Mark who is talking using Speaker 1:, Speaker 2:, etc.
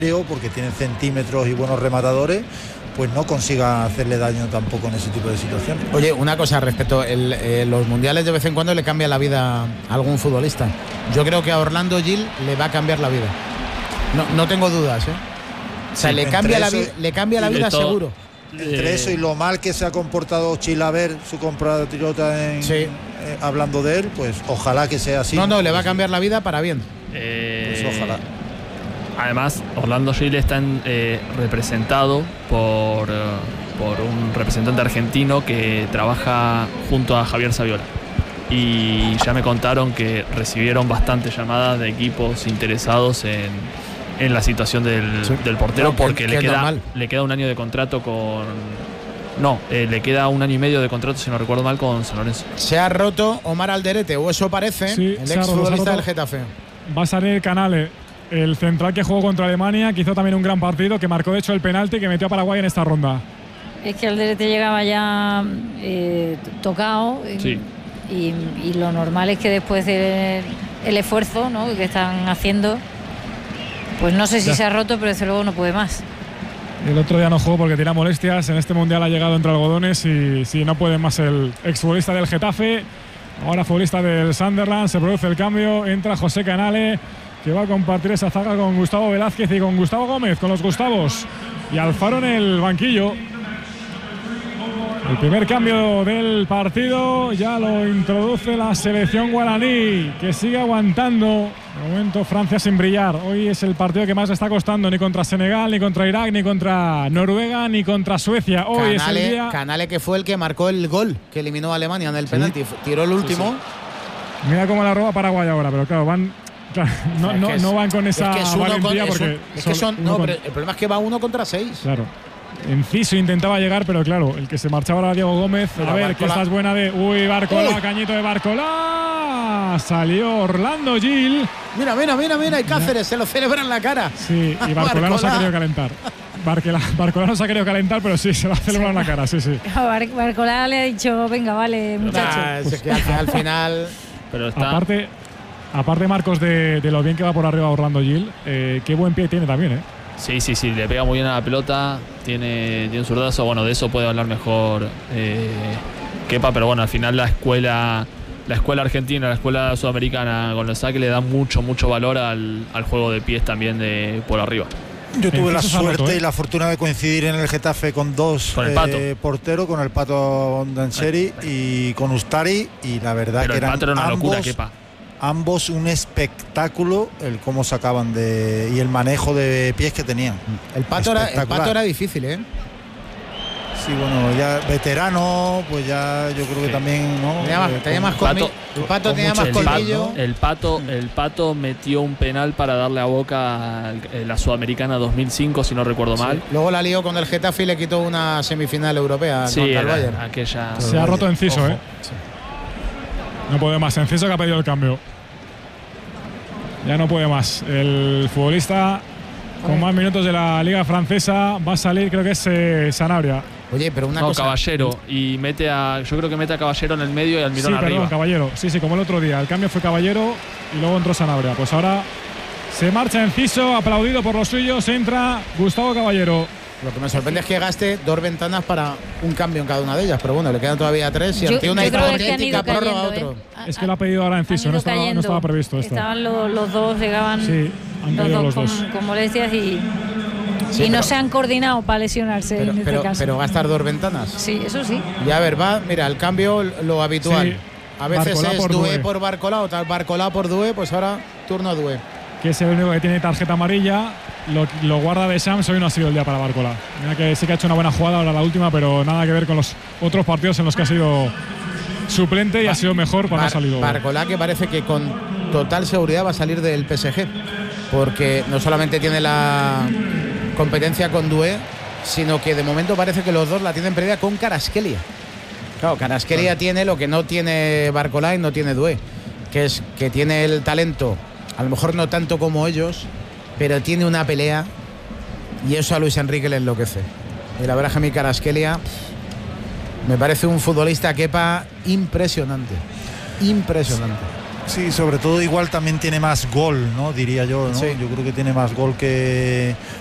Speaker 1: porque tienen centímetros y buenos rematadores, pues no consiga hacerle daño tampoco en ese tipo de situaciones.
Speaker 2: Oye, una cosa respecto los mundiales, de vez en cuando le cambia la vida a algún futbolista. Yo creo que a Orlando Gil le va a cambiar la vida. No tengo dudas, ¿eh? O sea,
Speaker 1: Sí,
Speaker 2: le cambia la vida seguro.
Speaker 1: Entre eso y lo mal que se ha comportado Chilaver, su compatriota, hablando de él, pues ojalá que sea así.
Speaker 2: No, le va a cambiar la vida para bien.
Speaker 1: Pues ojalá.
Speaker 3: Además, Orlando Gil está representado por un representante argentino que trabaja junto a Javier Saviola. Y ya me contaron que recibieron bastantes llamadas de equipos interesados en la situación del portero, porque le queda un año de contrato con... No, le queda un año y medio de contrato, si no recuerdo mal, con San Lorenzo.
Speaker 2: Se ha roto Omar Alderete, o eso parece,
Speaker 4: sí,
Speaker 2: el ex futbolista del Getafe.
Speaker 4: Va a salir Canale, el central que jugó contra Alemania, que hizo también un gran partido, que marcó de hecho el penalti que metió a Paraguay en esta ronda.
Speaker 5: Es que Alderete llegaba ya tocado.
Speaker 3: Sí.
Speaker 5: Y lo normal es que después del esfuerzo, ¿no?, que están haciendo, pues no sé si se ha roto, pero desde luego no puede más.
Speaker 4: El otro día no jugó porque tenía molestias. En este mundial ha llegado entre algodones y sí, no puede más el exfutbolista del Getafe. Ahora futbolista del Sunderland. Se produce el cambio. Entra José Canale, que va a compartir esa zaga con Gustavo Velázquez y con Gustavo Gómez, con los Gustavos. Y Alfaro en el banquillo. El primer cambio del partido ya lo introduce la selección guaraní, que sigue aguantando. De momento Francia sin brillar. Hoy es el partido que más le está costando, ni contra Senegal, ni contra Irak, ni contra Noruega, ni contra Suecia. Hoy es el día.
Speaker 2: Canale, que fue el que marcó el gol que eliminó a Alemania en el penalti. Tiró el último.
Speaker 4: Sí. Mira cómo la roba Paraguay ahora, pero claro, van... Claro, no van con esa valentía porque...
Speaker 2: pero el problema es que va 1 contra 6.
Speaker 4: Claro. Enciso intentaba llegar, pero claro, el que se marchaba era Diego Gómez. A ver, que esta es buena de... Uy, Barcolá, cañito de Barcolá. Salió Orlando Gil.
Speaker 2: Mira, y Cáceres se lo celebra en la cara.
Speaker 4: Sí, y Barcolá no se ha querido calentar. Barcolá no se ha querido calentar, pero sí, se lo ha celebrado en la cara, sí.
Speaker 5: Barcolá le ha dicho, venga, vale, muchachos.
Speaker 2: Es que al final...
Speaker 3: Pero está...
Speaker 4: Aparte, Marcos, de lo bien que va por arriba Orlando Gil, qué buen pie tiene también, ¿eh?
Speaker 3: Sí, le pega muy bien a la pelota, tiene un zurdazo, bueno, de eso puede hablar mejor Kepa, pero bueno, al final la escuela argentina, la escuela sudamericana con los saques le da mucho valor al juego de pies también de por arriba.
Speaker 1: Yo tuve la suerte y la fortuna de coincidir en el Getafe con dos porteros, con el Pato Dancheri y con Ustari, y la verdad
Speaker 3: pero
Speaker 1: que eran
Speaker 3: el Pato era una locura, Kepa.
Speaker 1: Ambos un espectáculo, el cómo sacaban y el manejo de pies que tenían.
Speaker 2: El Pato era difícil, ¿eh?
Speaker 1: Sí, bueno, ya veterano, pues ya yo creo que también, ¿no?
Speaker 2: Tenía más colmillo. El Pato tenía más colmillo.
Speaker 3: El Pato metió un penal para darle a Boca a la Sudamericana 2005, si no recuerdo mal.
Speaker 2: Luego la lió con el Getafe y le quitó una semifinal europea contra el Bayern.
Speaker 3: Aquella.
Speaker 4: Se ha roto Enciso, ¿eh? Sí. No puede más. Enciso que ha pedido el cambio. Ya no puede más. El futbolista con más minutos de la Liga Francesa va a salir, creo que es Sanabria.
Speaker 2: Oye, pero una cosa.
Speaker 3: Caballero. Y yo creo que mete a Caballero en el medio y Almirón arriba.
Speaker 4: Perdón, Caballero. Sí, como el otro día. El cambio fue Caballero y luego entró Sanabria. Pues ahora se marcha Enciso, aplaudido por los suyos. Entra Gustavo Caballero.
Speaker 2: Lo que me sorprende es que gaste 2 ventanas para un cambio en cada una de ellas, pero bueno, le quedan todavía 3 y ante una hipotética prórroga a otro.
Speaker 4: Es que lo ha pedido ahora Enciso, no estaba previsto esto.
Speaker 5: Estaban los dos, llegaban
Speaker 4: los dos
Speaker 5: con molestias y no se han coordinado para lesionarse en este caso.
Speaker 2: Pero gastar 2 ventanas.
Speaker 5: Sí, eso sí.
Speaker 2: Y a ver, mira, el cambio lo habitual. Sí, a veces Barcolá es Doué por Barcolá o tal Barcolá por Doué, pues ahora turno a Doué.
Speaker 4: Que es el único que tiene tarjeta amarilla. Lo guarda de Shams. Hoy no ha sido el día para Barcolá. Mira que sí que ha hecho una buena jugada ahora la última, pero nada que ver con los otros partidos en los que ha sido suplente y ha sido mejor cuando ha salido.
Speaker 2: Barcolá, que parece que con total seguridad va a salir del PSG, porque no solamente tiene la competencia con Doué, sino que de momento parece que los dos la tienen perdida con Kvaratskhelia. Claro, Kvaratskhelia tiene lo que no tiene Barcolá y no tiene Doué, que es que tiene el talento, a lo mejor no tanto como ellos, pero tiene una pelea y eso a Luis Enrique le enloquece. Y la verdad que a mí Kvaratskhelia me parece un futbolista, Kepa, impresionante.
Speaker 1: Sí, sobre todo igual también tiene más gol, ¿no? Diría yo, ¿no?
Speaker 2: Sí.
Speaker 1: Yo creo que tiene más gol que